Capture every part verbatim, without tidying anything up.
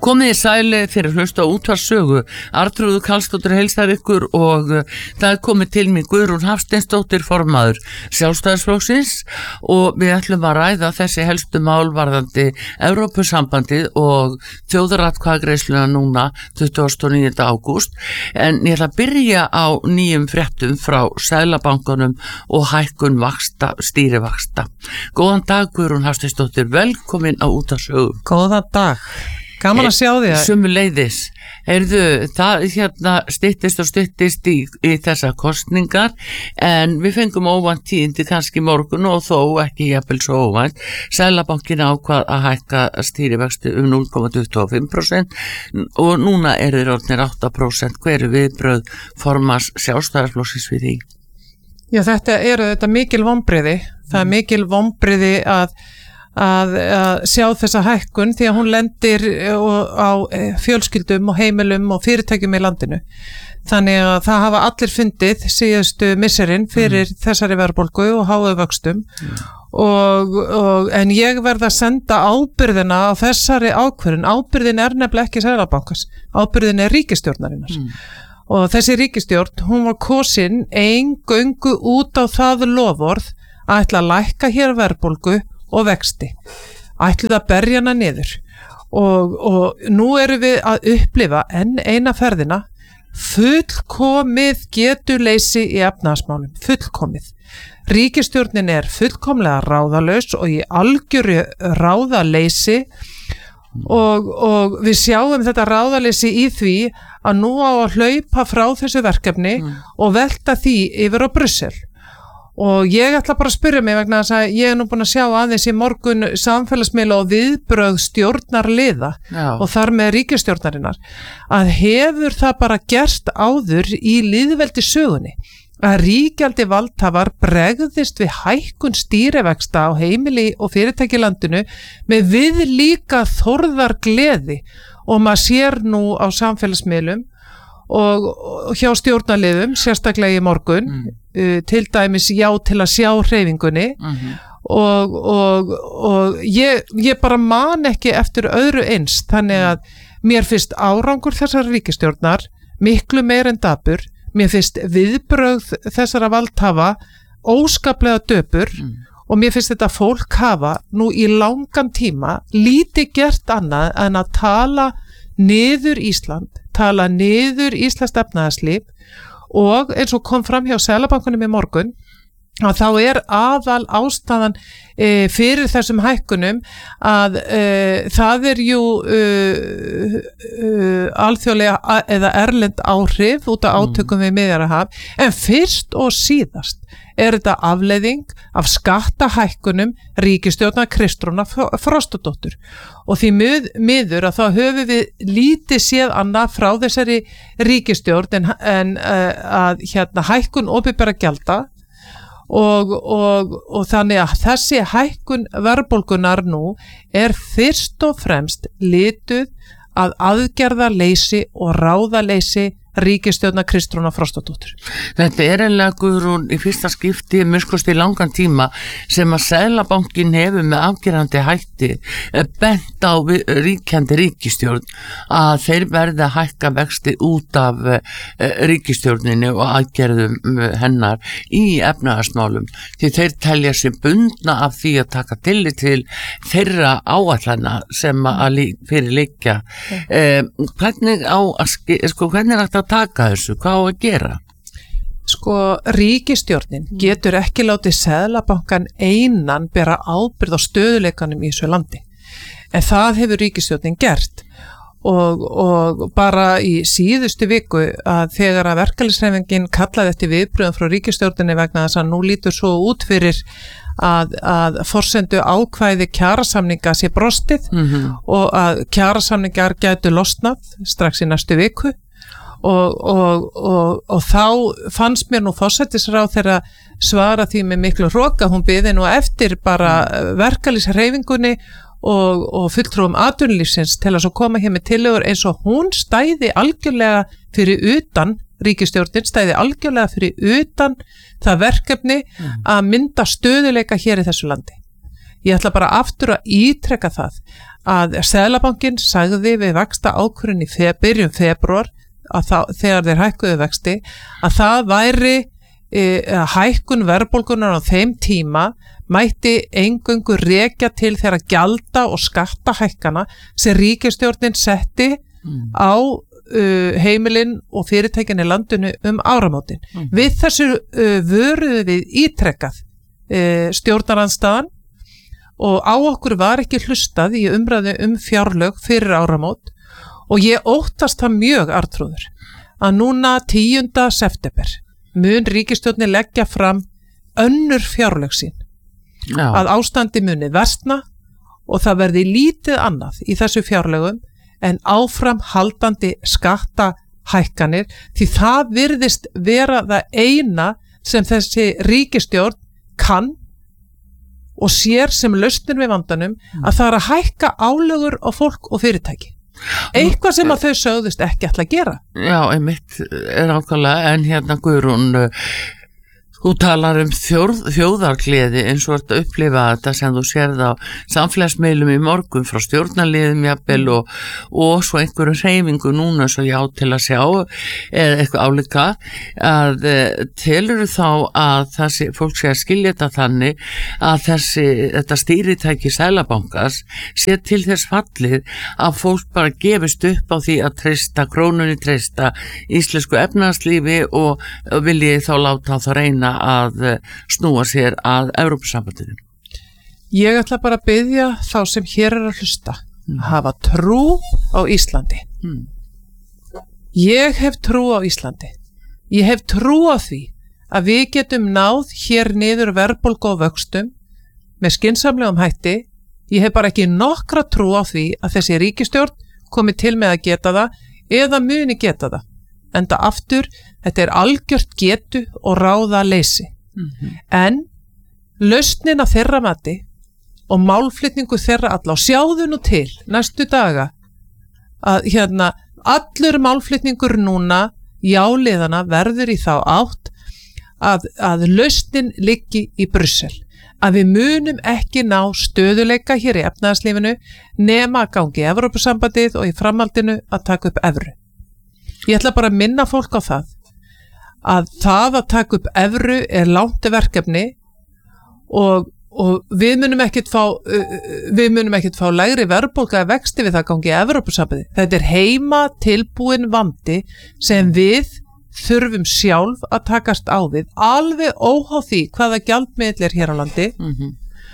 Komið í sæli fyrir hlusta útvarpssögu. Arnþrúður Karlsdóttir heilsar ykkur og uh, það er komið til mig Guðrún Hafsteinsdóttir formaður Sjálfstæðisflokksins og við ætlum að ræða þessi helstu mál varðandi Evrópusambandið og þjóðaratkvæðagreiðsluna núna tuttugasta og níunda ágúst. En ég ætla að byrja á nýjum fréttum frá Seðlabankanum og hækkun vaxta, stýrivaxta. Góðan dag Guðrún Hafsteinsdóttir, velkomin á útvarpssögu. Góðan dag. Gaman að sjá því að... Sömuleiðis. Heyrðu, það hérna styttist og styttist í, í þessa kostningar en við fengum óvænt tíðindi kannski morgun og þó ekki jafnvel svo óvænt. Seðlabankinn ákvað að hækka stýrivexti um núll komma tuttugu og fimm prósent og núna er þeir orðnir átta prósent. Hver er viðbrögð formanns Sjálfstæðisflokksins við því? Já, þetta eru þetta mikil vonbrigði. Það er mikil vonbrigði að Að, að sjá þessa hækkun því að hún lendir á fjölskyldum og heimilum og fyrirtækjum í landinu. Þannig að það hafa allir fundið síðustu misserinn fyrir mm. þessari verðbólgu og háu vöxtum mm. og, og, en ég verð að senda ábyrðina á þessari ákvörðun. Ábyrðin er nefnilega ekki Seðlabankans, ábyrðin er ríkisstjórnarinnar. Mm. Og þessi ríkisstjórn, hún var kosin eingöngu út á það loforð að ætla að lækka hér verðbólgu og vexti, ætluð að berja hana niður og, og nú erum við að upplifa enn eina ferðina fullkomið getuleysi í efnahagsmálum, fullkomið. Ríkisstjórnin er fullkomlega ráðalaus og í algjöru ráðaleysi og, og við sjáum þetta ráðaleysi í því að nú á að hlaupa frá þessu verkefni mm. og velta því yfir á Brussel. Og ég ætla bara að spyrja mig vegna þess að ég er nú búin að sjá aðeins í morgun samfélagsmiðla og viðbrögð stjórnarliða Já. Og þar með ríkisstjórnarinnar að hefur það bara gerst áður í lýðveldi sögunni að ríkjaldi valdhafar bregðist við hækkun stýrivexta á heimili og fyrirtæki í landinu með viðlíka þorðar gleði og maður sér nú á samfélagsmiðlum og, og hjá stjórnarliðum sérstaklega í morgun mm. uh, til dæmis já til að sjá hreyfingunni mm-hmm. og, og, og ég, ég bara man ekki eftir öðru eins þannig að mér finnst árangur þessar ríkisstjórnar miklu meir en dapur, mér finnst viðbrögð þessara valdhafa óskaplega döpur mm. og mér finnst þetta fólk hafa nú í langan tíma lítið gert annað en að tala niður Ísland, tala niður Íslands efnahagslíf og eins og kom fram hjá Seðlabankanum í morgun að þá er aðal ástæðan e, fyrir þessum hækkunum að e, það er jú e, e, alþjóðlega eða erlend áhrif út af átökum við Miðjarðarhaf en fyrst og síðast er þetta afleiðing af skattahækkunum ríkisstjórnar Kristrúnar Frostadóttur og því mið, miður að þá höfum við lítið séð annað frá þessari ríkisstjórn en, en að hérna, hækkun opinberra gjalda og, og, og þannig að þessi hækkun verðbólgunar nú er fyrst og fremst lituð að aðgerðaleysi og ráðaleysi ríkisstjórnar Kristrúnar Frostadóttur. Þetta er eiginlega Guðrún í fyrsta skipti minnst í langan tíma sem að Seðlabankinn hefur með afgerandi hætti bent á ríkjandi ríkisstjórn að þeir verði að hækka vexti út af ríkisstjórninni og aðgerðum hennar í efnahagsmálum því þeir telja sig bundna af því að taka tillit til þeirra áætlana sem að fyrir liggja. Okay. Eh, hvernig á að sko hvernig er þetta að taka þessu, hvað á að gera? Sko, ríkisstjórnin mm. getur ekki látið Seðlabankan einan bera ábyrgð á stöðuleikanum í þessu landi. En það hefur ríkisstjórnin gert og, og bara í síðustu viku að þegar að verkalýðshreyfingin kallaði eftir viðbröðum frá ríkisstjórninni vegna þess að nú lítur svo út fyrir að, að forsendu ákvæði kjarasamninga sé brostið mm-hmm. og að kjarasamningar gætu losnað strax í næstu viku Og, og, og, og þá fannst mér nú forsætisráðherra svara því með miklu hroka, hún biði nú eftir bara verkalýðshreyfingunni og, og fulltrúum atvinnulífsins til að svo koma hér með tillögur eins og hún stæði algjörlega fyrir utan, ríkisstjórnin stæði algjörlega fyrir utan það verkefni að mynda stöðuleika hér í þessu landi. Ég ætla bara aftur að ítreka það að Seðlabankinn sagði við vaxta ákvörðun í fe, byrjun febrúar að það, þegar þeir hækkuðu vexti að það væri e, hækkun verðbólgunar á þeim tíma mætti eingöngu rekja til þeirra gjalda og skattahækkana sem ríkisstjórnin setti mm. á uh, heimilin og fyrirtækin í landinu um áramótin. Mm. Við þessu uh, vöruðu við ítrekkað uh, stjórnarandstaðan og á okkur var ekki hlustað í umræðu um fjárlög fyrir áramót og ég óttast það mjög, Arnþrúður, að núna tíunda september mun ríkisstjórnin leggja fram önnur fjárlög sín. Já. Að ástandi muni versna og það verði lítið annað í þessu fjárlögum en áframhaldandi skattahækkanir því það virðist vera það eina sem þessi ríkisstjórn kann og sér sem lausnin við vandanum mm. að það er að hækka álögur á fólk og fyrirtæki. Eitthvað sem að þau sögðust ekki ætla að gera. Já, einmitt er ákvæmlega en hérna Guðrún, þú talar um þjóð, þjóðargleði eins og að upplifa þetta sem þú sérð á samfélagsmeilum í morgun frá stjórnarliðum jafnvel og, og svo einhverju hreyfingu núna svo já til að sjá eða eitthvað álíka að telur þá að þessi fólk sé að skilja þetta þannig að þessi, þetta stýritæki Seðlabankans sé til þess fallið að fólk bara gefist upp á því að treysta krónunni, treysta íslensku efnahagslífi og vilji þá láta þá reyna að snúa sér að Evrópusambandinu. Ég ætla bara að biðja þá sem hér er að hlusta mm. að hafa trú á Íslandi. Mm. Ég hef trú á Íslandi. Ég hef trú á því að við getum náð hér niður verðbólgu og vöxtum með skynsamlegum hætti. Ég hef bara ekki nokkra trú á því að þessi ríkisstjórn komi til með að geta það eða muni geta það. Enda aftur, þetta er algjört getu og ráða leysi. Mm-hmm. En lausnin af þeirra mati og málflutningu þeirra alla og sjáðu nú til næstu daga að hérna allur málflutningur núna jáliðana verður í þá átt að, að lausnin liggi í Brussel. Að við munum ekki ná stöðuleika hér í efnahagslífinu nema að gangi í Evrópusambandið og í framhaldinu að taka upp evru. Ég ætla bara að minna fólk á það að það að taka upp evru er langt verkefni og, og við munum ekkert fá við munum ekkert fá lægri verðbólgu eða vexti við það gangi í Evrópusambandið. Þetta er heima tilbúin vandi sem við þurfum sjálf að takast á við alveg óháð því hvaða gjaldmiðill er hér á landi mm-hmm.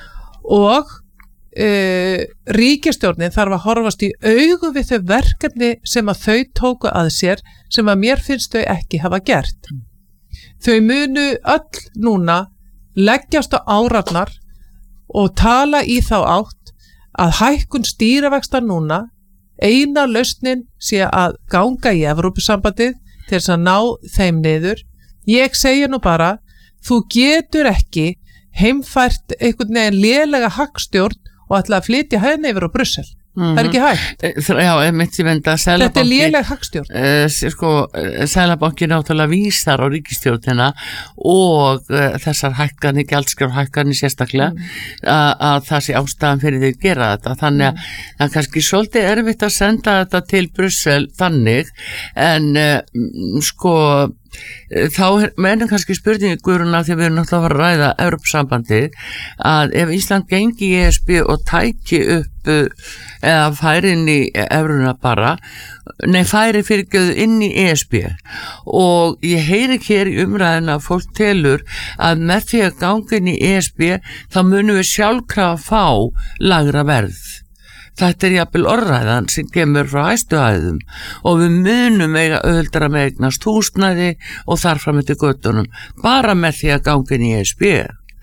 og Uh, ríkisstjórnin þarf að horfast í augu við þau verkefni sem að þau tóku að sér sem að mér finnst þau ekki hafa gert. Mm. Þau munu öll núna leggjast á árarnar og tala í þá átt að hækkun stýrivexta núna eina lausnin sé að ganga í Evrópusambandið til þess að ná þeim niður. Ég segi nú bara, þú getur ekki heimfært einhvern veginn lélega hagstjórn og ætla að flytja henni yfir á Brussel. Mm-hmm. Það er ekki hægt. Já, einmitt ég venda að Þetta er léleg hagstjórn. Uh, sko, Seðlabankinn náttúrulega vísar á ríkisstjórnina og uh, þessar hækkanir, gjaldskrárhækkanir sérstaklega mm. að, að það sé ástæðan fyrir því að gera þetta. Þannig að mm. það er kannski svolítið erfitt að senda þetta til Brussel þannig en uh, sko þá mennum kannski spurningi Guðrún af því að við erum náttúrulega að fara að ræða Evrópusambandið að ef Ísland gengi í E S B og tæki upp eða færi inn í evruna bara nei færi fyrirgjöðu inn í E S B og ég heyri hér í umræðina að fólk telur að með því að ganga inn í E S B þá munum við sjálfkrafa fá lagra verð. Þetta er jafnvel orðræðan sem kemur frá hæstu hæðum og við munum eiga auðveldara með eignast húsnæði og þar fram eftir göttunum bara með því að ganga inn í E S B.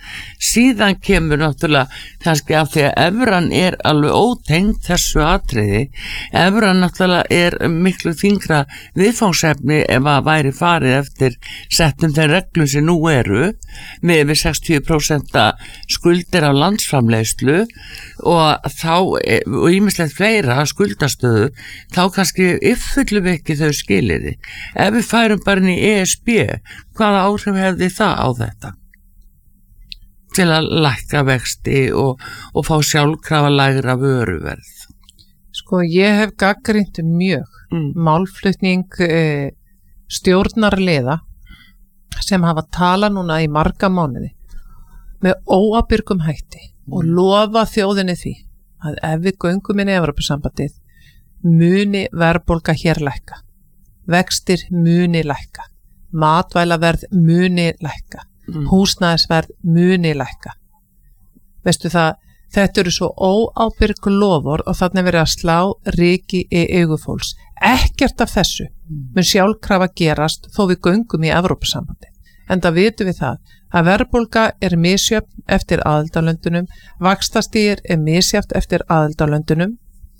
Síðan kemur náttúrulega kannski af því að evran er alveg ótengd þessu atriði. Evran náttúrulega er miklu þyngra viðfangsefni ef að væri farið eftir settum þeir reglum sem nú eru með yfir sextíu prósent skuldir af landsframleiðslu og þá og ýmislegt fleira skuldastöðu þá kannski uppfyllum við ekki þau skilyrði. Ef við færum bara inn í E S B, hvaða áhrif hefði það á þetta? til að lækka vexti og, og fá sjálfkrafa lægra vöruverð? Sko, ég hef gagnrýnt mjög mm. málflutning e, stjórnarliða sem hafa talað núna í marga mánuði með óábyrgum hætti mm. og lofa þjóðinni því að ef við göngum inn í Evrópusambandið muni verðbólga hér lækka, vextir muni lækka, matvælaverð muni lækka, mm. húsnæðisverð muni lækka. Veistu það, þetta eru svo óábyrg lofur og þannig verið að slá ryki í augufólks. Ekkert af þessu mun sjálfkrafa gerast þó við göngum í Evrópusambandi. Enda vitum við það að verðbólga er misjöfn eftir aðildarlöndunum, vaxtastigið er misjafnt eftir aðildarlöndunum.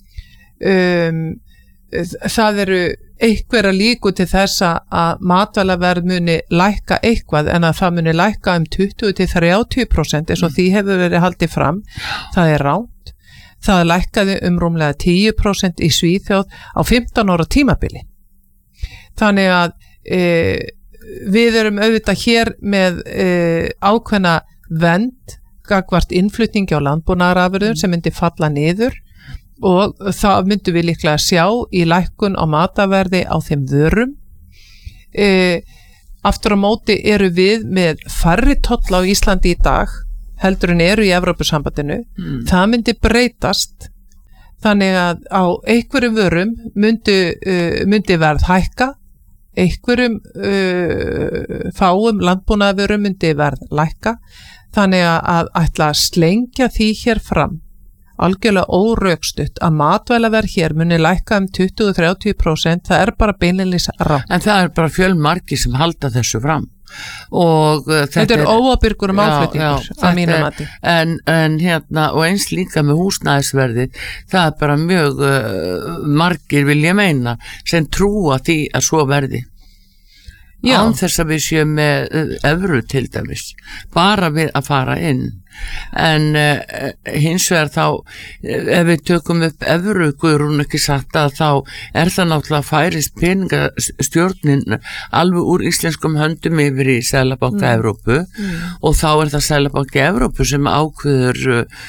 Um, það eru einhverja líku til þess að matvælaverð muni lækka eitthvað en að það muni lækka um tuttugu til þrjátíu prósent eins og því hefur verið haldið fram. Það er rangt. Það lækkaði um rúmlega tíu prósent í Svíþjóð á fimmtán ára tímabili. Þannig að e, við erum auðvitað hér með e, ákveðna vernd gagnvart innflutningi á landbúnaðarafurðum sem myndi falla niður og það myndum við líklega sjá í lækkun á mataverði á þeim vörum. E, aftur á móti eru við með færri tolla á Íslandi í dag heldur en eru í Evrópusambandinu. Mm. Það myndi breytast þannig að á einhverjum vörum myndi, uh, myndi verð hækka, einhverjum uh, fáum landbúnaðarvörum myndi verð lækka, þannig að ætla að slengja því hér fram algjörlega órökstutt að matvælaverð hér muni lækka um tuttugu til þrjátíu prósent, það er bara beinlínis rangt. En það er bara fjölmargir sem halda þessu fram og uh, þetta, þetta er óábyrgur málflutningur að mínu mati. En, en hérna og eins líka með húsnæðisverði, það er bara mjög uh, margir vil ég meina sem trúa því að svo verði. Já. Án þess að við séum með evru til dæmis, bara við að fara inn. En uh, hins vegar þá, ef við tökum upp evru, Guðrún ekki sagt að þá er það náttúrulega færist peningastjórnin alveg úr íslenskum höndum yfir í Seðlabanka mm. Evrópu mm. og þá er það Seðlabanka Evrópu sem ákveður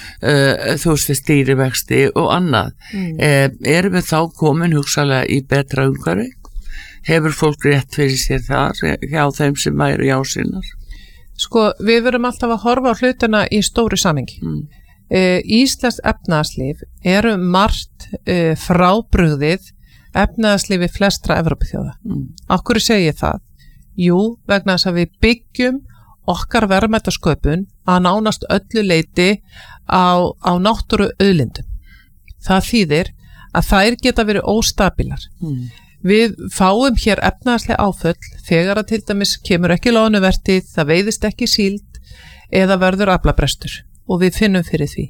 uh, þú veist stýrivexti og annað. Mm. Uh, erum við þá komin hugsalega í betra umhverfi? Hefur fólk rétt fyrir sér þar hjá þeim sem væri já sinnar? Sko, við verum alltaf að horfa á hlutina í stóru samhengi. Mm. Uh, Íslands efnahagslíf eru margt uh, frábrugðið efnahagslífi flestra Evrópuþjóða. Mm. Af hverju segi ég það? Jú, vegna þess að við byggjum okkar verðmætasköpun að nánast öllu leyti á, á náttúru auðlindum. Það þýðir að þær geta verið óstabilar. Mm. Við fáum hér efnahagsleg áföll þegar að til dæmis kemur ekki loðnuvertíð, það veiðist ekki síld eða verður aflabrestur og við finnum fyrir því.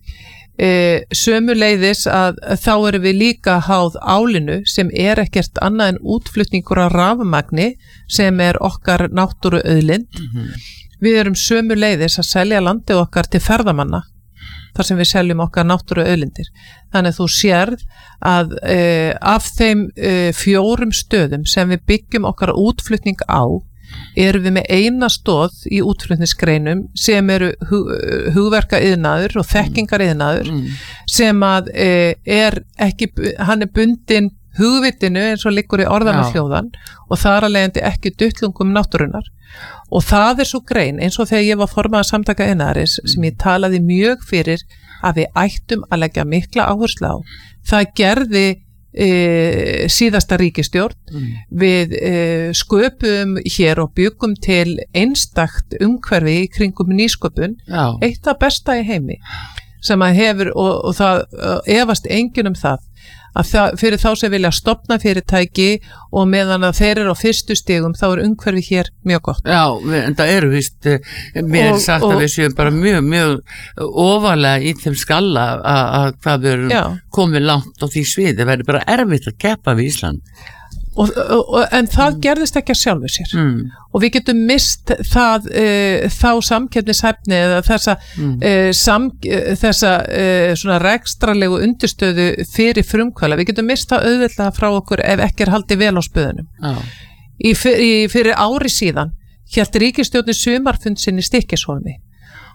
E, sömuleiðis að þá erum við líka háð álinu sem er ekkert annað en útflutningur af rafmagni sem er okkar náttúru auðlind. Mm-hmm. Við erum sömuleiðis að selja landið okkar til ferðamanna þar sem við seljum okkar náttúru auðlindir. Þannig að þú sérð að e, af þeim e, fjórum stöðum sem við byggjum okkar útflutning á, erum við með eina stoð í útflutningsgreinum sem eru hug, hugverka iðnaður og þekkingar iðnaður mm. sem að e, er ekki, hann er bundin hugvitinu eins og liggur í orðanu hljóðan og þar að leiðandi ekki duttlungum náttúrunar. Og það er svo grein eins og þegar ég var formaður samtaka iðnaðarins sem ég talaði mjög fyrir að við ættum að leggja mikla áherslu á. Það gerði e, síðasta ríkisstjórn. Mm. Við e, sköpum hér og byggum til einstakt umhverfi í kringum nýsköpun, Já. Eitt af besta í heimi sem að hefur og, og það efast enginn um það að það, fyrir þá sem vilja stofna fyrirtæki og meðan að þeir eru á fyrstu stigum þá er umhverfi hér mjög gott. Já, en það eru vist, mér er sagt og, að við séum bara mjög, mjög ofalega í þeim skalla að hvað við erum komið langt á því sviði, það verður bara erfitt að keppa við Ísland. Og, og, en það mm. gerðist ekki að sjálfu sér mm. og við getum mist það, uh, þá samkeppnishæfni eða þessa, mm. uh, sam, uh, þessa uh, svona rekstralegu undirstöðu fyrir frumkvæla, við getum mist það auðvitað frá okkur ef ekki er haldið vel á spöðunum. Ah. Í, í, fyrir ári síðan hélt ríkisstjórnin sumarfund sinn í Stykkishólmi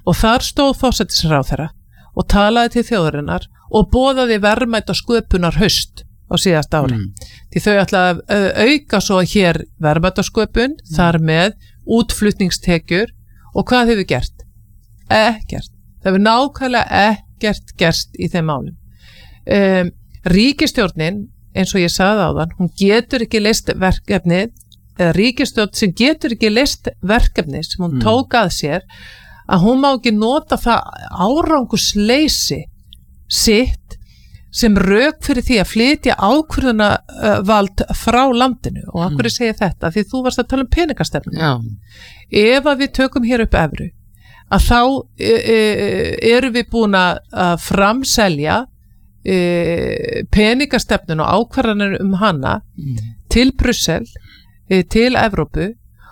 og þar stóð forsætisráðherra og talaði til þjóðarinnar og boðaði verðmæta sköpunar haust á síðasta ári. Mm. Því þau ætlaði að auka svo hér verðmæta sköpun, mm. þar með útflutningstekjur og hvað hefur gert? Ekkert. Það hefur nákvæmlega ekkert gerst í þeim málum. Um, ríkisstjórnin, eins og ég sagði áðan, hún getur ekki leyst verkefnið, eða ríkisstjórn sem getur ekki leyst verkefnið sem hún mm. tók að sér, að hún má ekki nota það árangursleysi sitt sem rök fyrir því að flytja ákvörðunarvald frá landinu. Og af hverju segja þetta? Því þú varst að tala um peningastefnu. Já. Ef að við tökum hér upp evru, að þá e, e, erum við búin að framselja e, peningastefnun og ákvarðanir um hana mm. til Brussel, e, til Evrópu,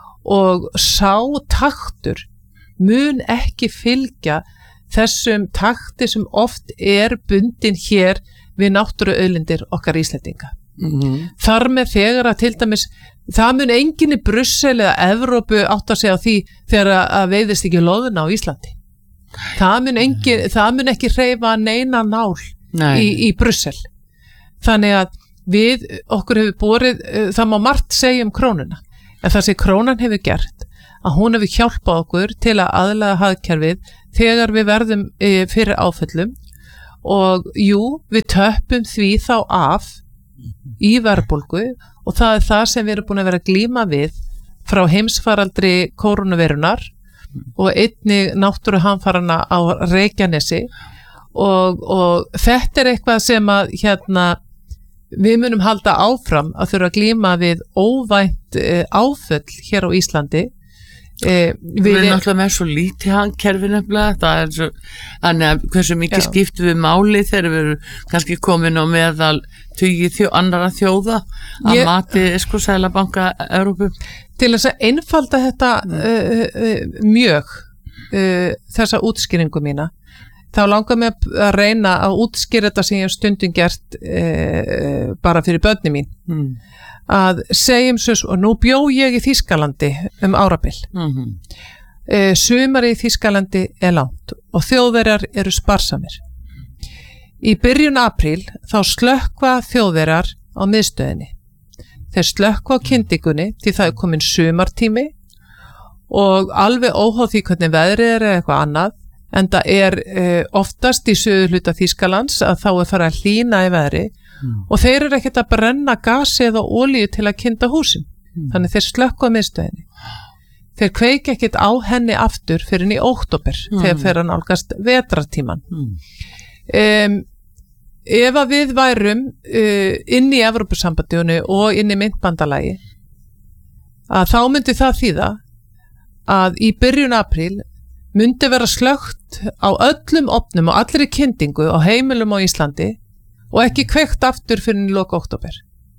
og sá taktur mun ekki fylgja þessum takti sem oft er bundin hér við náttúruauðlindir okkar Íslendinga. Mm-hmm. Þar með þegar að til dæmis, það mun enginn í Brussel eða Evrópu átt að segja á því þegar að veiðist ekki loðuna á Íslandi. Það mun, engin, það mun ekki hreyfa neina nál Nei. í, í Brussel. Þannig að við, okkur hefur borið, það má margt segja um krónuna, en það sem krónan hefur gert, að hún hefur hjálpað okkur til að aðlaga hagkerfið þegar við verðum e, fyrir áföllum, og jú, við töppum því þá af í verðbólgu, og það er það sem við erum búin að vera að glíma við frá heimsfaraldri kórónuveirunar og einnig náttúruhamfarana á Reykjanesi, og, og þetta er eitthvað sem að hérna við munum halda áfram að þurfa að glíma við óvænt e, áföll hér á Íslandi. Eh, við, við erum náttúrulega með svo lítið hagkerfi nefnilega, það er svo, þannig að hversu mikið skiptum við máli þegar við erum kannski komin á meðal tugi þjó, annara þjóða að ég, mati sko Seðlabanka Evrópu. Til þess að einfalda þetta mm. uh, uh, mjög uh, þessa útskýringu mína, þá langar mig að reyna að útskýra þetta sem ég hef stundum gert uh, bara fyrir börni mín. Mm. Að segjum svo, og nú bjó ég í Þýskalandi um árabil. Mm-hmm. e, Sumari í Þýskalandi er langt og Þjóðverjar eru sparsamir. Í byrjun apríl þá slökkva Þjóðverjar á miðstöðinni. Þeir slökkva á kyndingunni því það er komin sumartími og alveg óháð því hvernig veðrið er eða eitthvað annað, en það er e, oftast í suðurhluta Þýskalands að þá er farið að hlýna í veðri. Mm. Og þeir eru ekkert að brenna gasi eða olíu til að kynda húsin. Mm. Þannig þeir slökkva á miðstöðinni. Þeir kveiki ekkert á henni aftur fyrir í október mm. þegar fer að nálgast vetrartíman. Mm. Um, ef að við værum uh, inn í Evrópusambandinu og inn í myntbandalagi, að þá myndi það þýða að í byrjun apríl myndi vera slökkt á öllum opnum og allri kyndingu á heimilum á Íslandi og ekki kveikt aftur fyrir í lok október.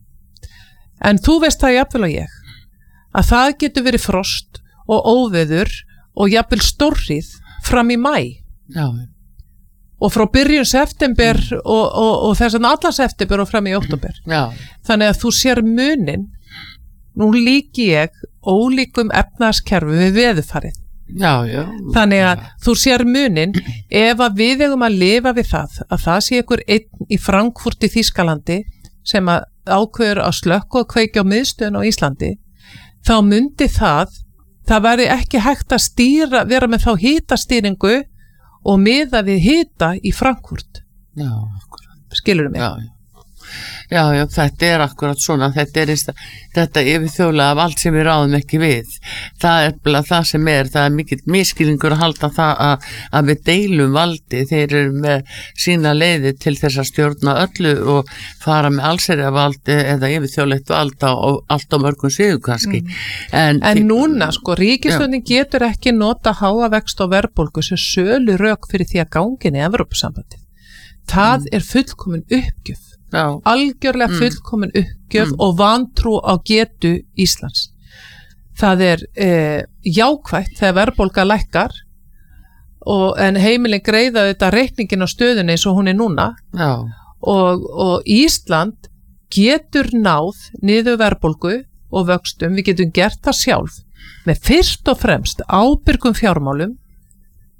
En þú veist það jafnvel og ég, að það getur verið frost og óveður og jafnvel stórhríð fram í maí. Já. Og frá byrjun september mm. og, og, og þess að allan september og fram í október. Já. Þannig að þú sér munin, nú líki ég ólíkum efnahagskerfi við veðurfarið. Já, já. Þannig að já. Þú sér munin ef að við eigum að lifa við það að það sé ykkur einn í Frankfurt í Þýskalandi sem að ákveður að slökkva og kveikja á miðstöðun á Íslandi, þá myndi það það væri ekki hægt að stýra, vera með þá hitastýringu og miða við hita í Frankfurt. Já, akkurat. Skilurðu mig? Já, já. Já, já, þetta er akkurat svona, þetta er einsta, þetta yfirþjóðlega af allt sem við ráðum ekki við. Það er bara það sem er, það er mikill miskilningur að halda það að, að við deilum valdi, þeir eru með sína leiði til þess að stjórna öllu og fara með allsherja valdi eða yfirþjóðlegt vald á allt á mörgum sviðum kannski. Mm. En, en núna, sko, ríkisstjórnin getur ekki nota háa vext og verðbólgu sem sölu rök fyrir því að gangin í Evrópusambandið. Það mm. er fullkomin uppgjöf. Já. Algjörlega fullkomin uppgjöf mm. og vantrú á getu Íslands. Það er eh, jákvætt þegar verðbólga lækkar og, en heimilin greiða þetta reikningin á stöðunni eins og hún er núna. Já. Og, og Ísland getur náð niður verðbólgu og vöxtum, við getum gert það sjálf með fyrst og fremst ábyrgum fjármálum,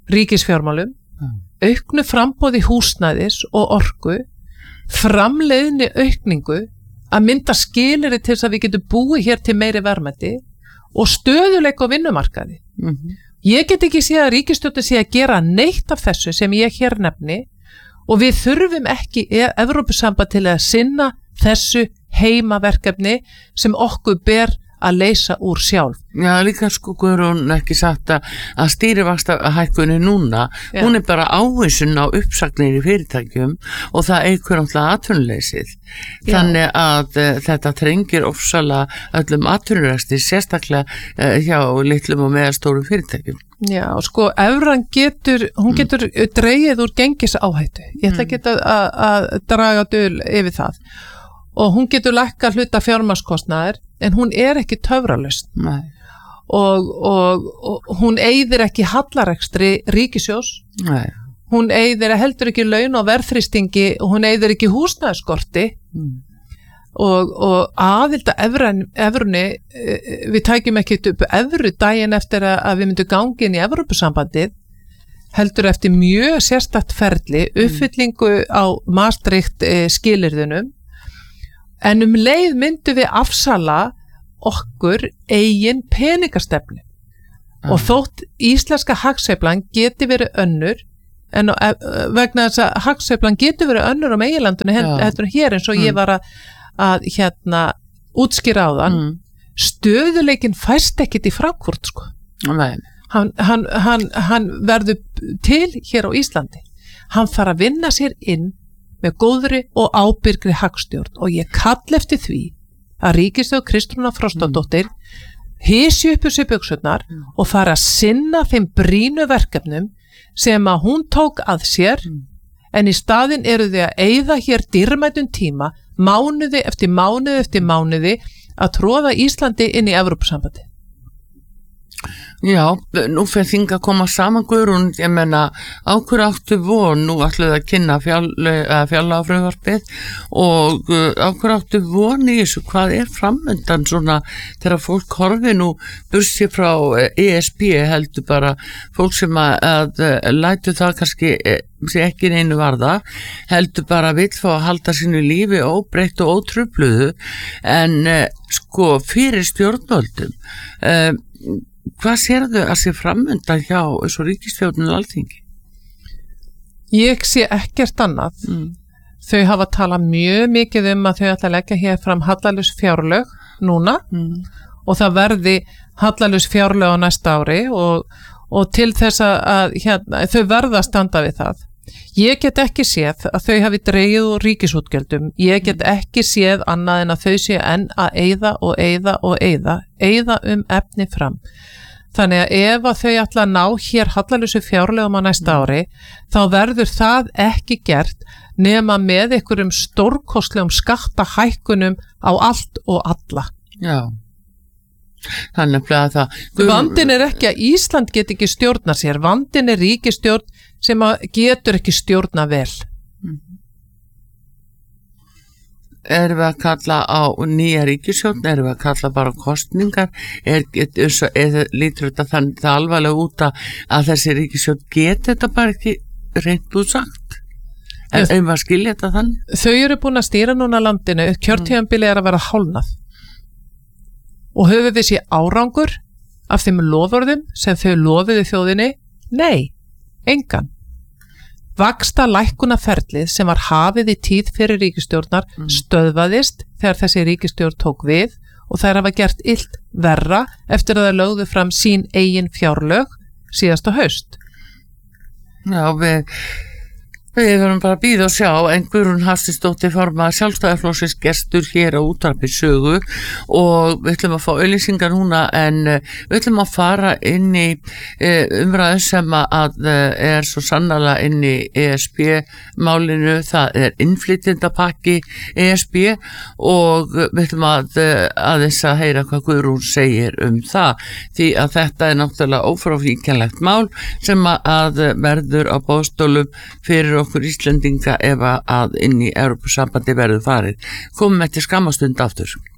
ríkisfjármálum, mm. auknu framboði húsnæðis og orku, framleiðni aukningu, að mynda skilyrði til þess að við getum búið hér til meiri verðmæti og stöðuleika á vinnumarkaði. Mm-hmm. Ég get ekki séð að ríkisstjórnin sé að gera neitt af þessu sem ég hér nefni og við þurfum ekki Evrópusamband til að sinna þessu heimaverkefni sem okkur ber að leysa úr sjálf. Já, líka sko Guðrún ekki sagt að, að stýrivaxtahækkunni núna, Já. hún er bara ávísun á uppsagnir í fyrirtækjum og það eykur náttúrulega atvinnuleysið. Þannig að uh, þetta þrengir ofsalega öllum atvinnurekstri, sérstaklega uh, hjá litlum og meðalstórum fyrirtækjum. Já, sko, evran getur, hún getur mm. dregið úr gengisáhættu. Ég ætla ekki að, að, að draga dul yfir það. Og hún getur lækkað hluta fjármagnskostnaðar, en hún er ekki töfralausn. Nei. Og, og, og hún eyðir ekki hallarekstri ríkissjóðs. Nei. Hún eyðir heldur ekki laun og verðþrýstingi og hún eyðir ekki húsnæðisskorti. Mm. Og, og aðild að evrunni, við tækjum ekki upp evru daginn eftir að við myndum gangi inn í Evrópusambandið, heldur eftir mjög sérstakt ferli, uppfyllingu á Maastricht skilyrðunum, en um leið myndum við afsala okkur eigin peningastefnu. Ah. Og þótt íslenska hagsveiflan geti verið önnur, en vegna þess að hagsveiflan geti verið önnur á meginlandinu heldur en hér eins og mm. ég var að, að hérna útskýra á þann, mm. stöðuleikin fæst ekkit í Frankfurt sko. Nei. Hann, hann, hann, hann verður til hér á Íslandi. Hann þarf að vinna sér inn með góðri og ábyrgri hagstjórn og ég kall eftir því að ríkisstjórn Kristrúnar Frostadóttir hysji upp úr sér buxurnar mm. og fara að sinna þeim brýnu verkefnum sem að hún tók að sér mm. en í staðinn eru þau að eyða hér dýrmætum tíma, mánuði eftir mánuði eftir mánuði að tróða Íslandi inn í Evrópusambandi. Já, nú fer þing að koma saman Guðrún, ég menna áhverju áttu von, nú ætluðu að kynna fjárlagafrumvarpið og áhverju áttu von í þessu, hvað er framöndan svona þegar fólk horfi nú bursi frá E S B heldur bara fólk sem að, að lætu það kannski sé ekki neinu varða, heldur bara vill fá að halda sínu lífi óbreytt og ótrufluðu en sko fyrir stjórnvöldum uh, hvað sérðu að sé framöndan hjá þessu ríkisstjórnin og Alþingi? Ég sé ekkert annað. Mm. Þau hafa talað mjög mikið um að þau ætla að leggja hér fram hallalaus fjárlög núna mm. og það verði hallalaus fjárlög á næsta ári og, og til þess að hérna, þau verða að standa við það. Ég get ekki séð að þau hafi dregið úr ríkisútgjöldum. Ég get ekki séð annað en að þau séu enn að eyða og eyða og eyða, eyða um efni fram. Þannig að ef að þau ætla að ná hér hallalausu fjárlegum á næsta ári, þá verður það ekki gert nema með einhverjum stórkostlegum skattahækkunum á allt og alla. Já. Þannig að það... Vandinn er ekki að Ísland get ekki stjórna sér, vandinn er ríkisstjórn sem getur ekki stjórna vel. Erum við að kalla á nýja ríkisstjórn, erum við að kalla bara kostningar, er, er, er, lítur þetta þannig það alvarlega út að þessi ríkisstjórn geti þetta bara ekki reynt út sagt? En ef við að skilja þetta þannig? Þau eru búin að stýra núna landinu, kjörtímabili er að vera hálnað. Og höfum við séð árangur af þeim loforðum sem þau lofiðu þjóðinni? Nei, engan. Vaxta lækkunarferlið sem var hafið í tíð fyrir ríkisstjórnar mm. stöðvaðist þegar þessi ríkisstjórn tók við og þær hafa gert illt verra eftir að það lögðu fram sín eigin fjárlög síðasta haust. Já, við... Við verðum bara að bíða og sjá, en Guðrún Hafsteinsdóttir formaður Sjálfstæðisflokksins gestur hér á Útvarpi Sögu og við ætlum að fá auglýsingar núna en við ætlum að fara inn í umræðu sem að er svo sannarlega inn í E S B-málinu, það er innflytjendapakki E S B og við ætlum að aðeins að heyra hvað Guðrún segir um það, því að þetta er náttúrulega ófrávíkjanlegt mál sem að verður á boðstólum fyrir okkur Íslendinga ef að inn í Evrópusambandi verður farið. Komum eftir skammastund aftur.